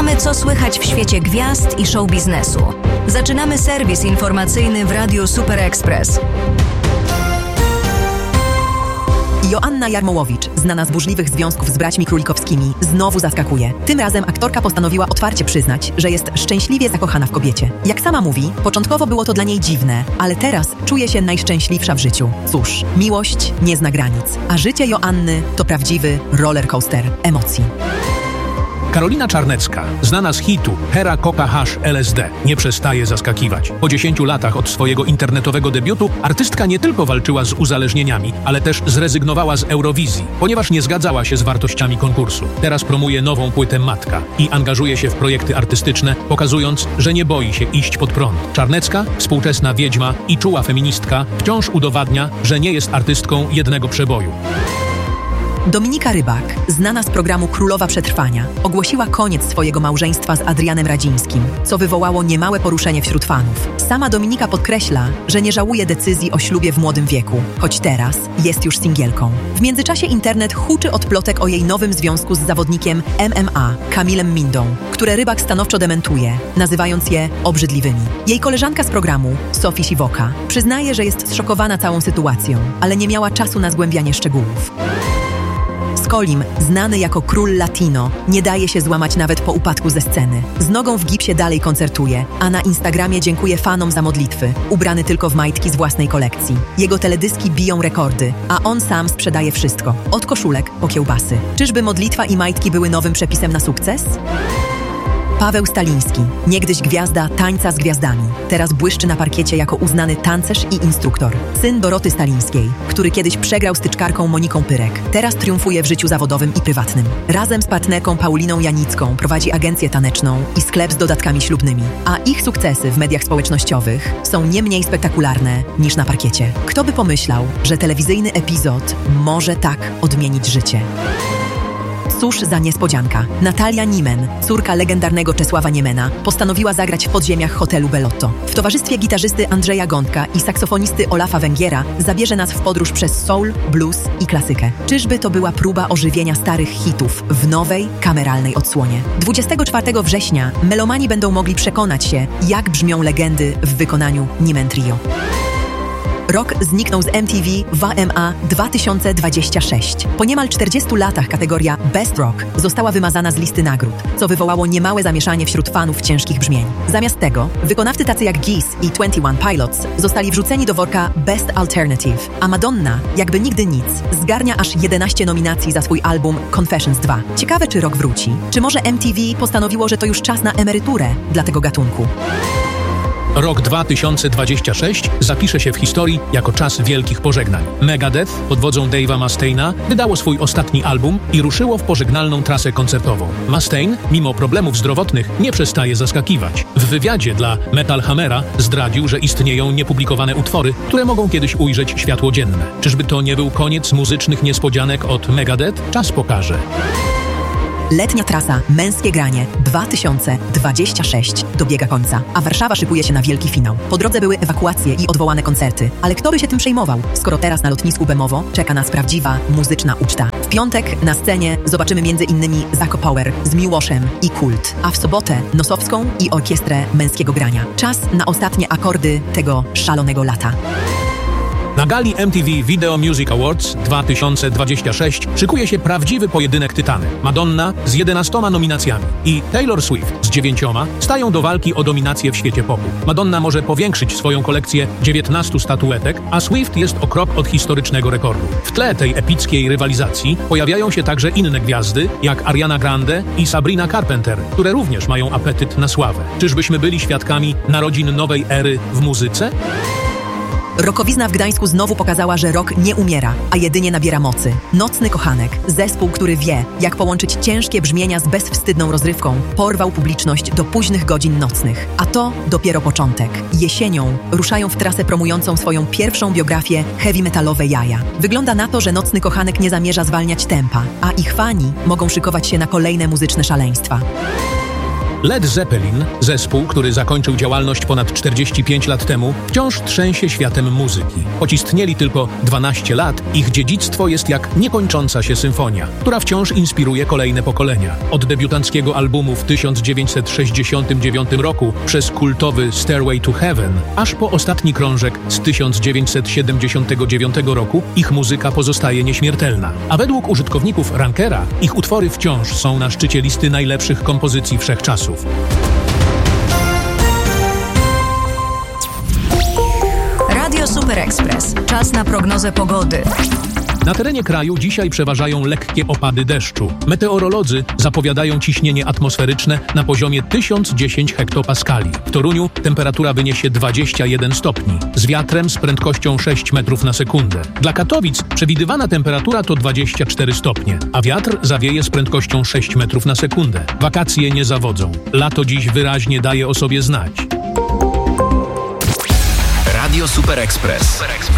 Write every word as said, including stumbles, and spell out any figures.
Wiemy, co słychać w świecie gwiazd i show biznesu. Zaczynamy serwis informacyjny w Radiu Super Express. Joanna Jarmołowicz, znana z burzliwych związków z braćmi królikowskimi, znowu zaskakuje. Tym razem aktorka postanowiła otwarcie przyznać, że jest szczęśliwie zakochana w kobiecie. Jak sama mówi, początkowo było to dla niej dziwne, ale teraz czuje się najszczęśliwsza w życiu. Cóż, miłość nie zna granic, a życie Joanny to prawdziwy rollercoaster emocji. Karolina Czarnecka, znana z hitu Hera koka hasz L S D, nie przestaje zaskakiwać. Po dziesięciu latach od swojego internetowego debiutu artystka nie tylko walczyła z uzależnieniami, ale też zrezygnowała z Eurowizji, ponieważ nie zgadzała się z wartościami konkursu. Teraz promuje nową płytę Matka i angażuje się w projekty artystyczne, pokazując, że nie boi się iść pod prąd. Czarnecka, współczesna wiedźma i czuła feministka, wciąż udowadnia, że nie jest artystką jednego przeboju. Dominika Rybak, znana z programu Królowa Przetrwania, ogłosiła koniec swojego małżeństwa z Adrianem Radzińskim, co wywołało niemałe poruszenie wśród fanów. Sama Dominika podkreśla, że nie żałuje decyzji o ślubie w młodym wieku, choć teraz jest już singielką. W międzyczasie internet huczy od plotek o jej nowym związku z zawodnikiem M M A, Kamilem Mindą, które Rybak stanowczo dementuje, nazywając je obrzydliwymi. Jej koleżanka z programu, Sofii Siwoka, przyznaje, że jest zszokowana całą sytuacją, ale nie miała czasu na zgłębianie szczegółów. Skolim, znany jako król latino, nie daje się złamać nawet po upadku ze sceny. Z nogą w gipsie dalej koncertuje, a na Instagramie dziękuje fanom za modlitwy, ubrany tylko w majtki z własnej kolekcji. Jego teledyski biją rekordy, a on sam sprzedaje wszystko, od koszulek po kiełbasy. Czyżby modlitwa i majtki były nowym przepisem na sukces? Paweł Staliński, niegdyś gwiazda Tańca z Gwiazdami, teraz błyszczy na parkiecie jako uznany tancerz i instruktor. Syn Doroty Stalińskiej, który kiedyś przegrał styczkarką Moniką Pyrek, teraz triumfuje w życiu zawodowym i prywatnym. Razem z partnerką Pauliną Janicką prowadzi agencję taneczną i sklep z dodatkami ślubnymi, a ich sukcesy w mediach społecznościowych są nie mniej spektakularne niż na parkiecie. Kto by pomyślał, że telewizyjny epizod może tak odmienić życie? Cóż za niespodzianka. Natalia Niemen, córka legendarnego Czesława Niemena, postanowiła zagrać w podziemiach hotelu Bellotto. W towarzystwie gitarzysty Andrzeja Gądka i saksofonisty Olafa Węgiera zabierze nas w podróż przez soul, blues i klasykę. Czyżby to była próba ożywienia starych hitów w nowej, kameralnej odsłonie? dwudziestego czwartego września melomani będą mogli przekonać się, jak brzmią legendy w wykonaniu Niemen Trio. Rok zniknął z M T V W M A dwa tysiące dwudziesty szósty. Po niemal czterdziestu latach kategoria Best Rock została wymazana z listy nagród, co wywołało niemałe zamieszanie wśród fanów ciężkich brzmień. Zamiast tego wykonawcy tacy jak Geese i dwadzieścia jeden Pilots zostali wrzuceni do worka Best Alternative, a Madonna, jakby nigdy nic, zgarnia aż jedenaście nominacji za swój album Confessions dwa. Ciekawe, czy rok wróci? Czy może M T V postanowiło, że to już czas na emeryturę dla tego gatunku? Rok dwa tysiące dwudziesty szósty zapisze się w historii jako czas wielkich pożegnań. Megadeth pod wodzą Dave'a Mustaine'a wydało swój ostatni album i ruszyło w pożegnalną trasę koncertową. Mustaine, mimo problemów zdrowotnych, nie przestaje zaskakiwać. W wywiadzie dla Metal Hammera zdradził, że istnieją niepublikowane utwory, które mogą kiedyś ujrzeć światło dzienne. Czyżby to nie był koniec muzycznych niespodzianek od Megadeth? Czas pokaże. Letnia trasa Męskie Granie dwa tysiące dwudziesty szósty dobiega końca, a Warszawa szykuje się na wielki finał. Po drodze były ewakuacje i odwołane koncerty, ale kto by się tym przejmował, skoro teraz na lotnisku Bemowo czeka nas prawdziwa muzyczna uczta. W piątek na scenie zobaczymy między innymi Zako Power z Miłoszem i Kult, a w sobotę Nosowską i Orkiestrę Męskiego Grania. Czas na ostatnie akordy tego szalonego lata. Na gali M T V Video Music Awards dwa tysiące dwudziesty szósty szykuje się prawdziwy pojedynek tytany. Madonna z jedenastoma nominacjami i Taylor Swift z dziewięcioma stają do walki o dominację w świecie popu. Madonna może powiększyć swoją kolekcję dziewiętnastu statuetek, a Swift jest o krok od historycznego rekordu. W tle tej epickiej rywalizacji pojawiają się także inne gwiazdy, jak Ariana Grande i Sabrina Carpenter, które również mają apetyt na sławę. Czyżbyśmy byli świadkami narodzin nowej ery w muzyce? Rokowizna w Gdańsku znowu pokazała, że rock nie umiera, a jedynie nabiera mocy. Nocny Kochanek, zespół, który wie, jak połączyć ciężkie brzmienia z bezwstydną rozrywką, porwał publiczność do późnych godzin nocnych. A to dopiero początek. Jesienią ruszają w trasę promującą swoją pierwszą biografię heavy metalowe Jaja. Wygląda na to, że Nocny Kochanek nie zamierza zwalniać tempa, a ich fani mogą szykować się na kolejne muzyczne szaleństwa. Led Zeppelin, zespół, który zakończył działalność ponad czterdzieści pięć lat temu, wciąż trzęsie światem muzyki. Choć istnieli tylko dwanaście lat, ich dziedzictwo jest jak niekończąca się symfonia, która wciąż inspiruje kolejne pokolenia. Od debiutanckiego albumu w tysiąc dziewięćset sześćdziesiątym dziewiątym roku przez kultowy Stairway to Heaven, aż po ostatni krążek z tysiąc dziewięćset siedemdziesiątego dziewiątego roku, ich muzyka pozostaje nieśmiertelna. A według użytkowników Rankera, ich utwory wciąż są na szczycie listy najlepszych kompozycji wszechczasów. Radio Super Express. Czas na prognozę pogody. Na terenie kraju dzisiaj przeważają lekkie opady deszczu. Meteorolodzy zapowiadają ciśnienie atmosferyczne na poziomie tysiąc dziesięć hektopaskali. W Toruniu temperatura wyniesie dwadzieścia jeden stopni, z wiatrem z prędkością sześć metrów na sekundę. Dla Katowic przewidywana temperatura to dwadzieścia cztery stopnie, a wiatr zawieje z prędkością sześć metrów na sekundę. Wakacje nie zawodzą. Lato dziś wyraźnie daje o sobie znać. Radio Super Express.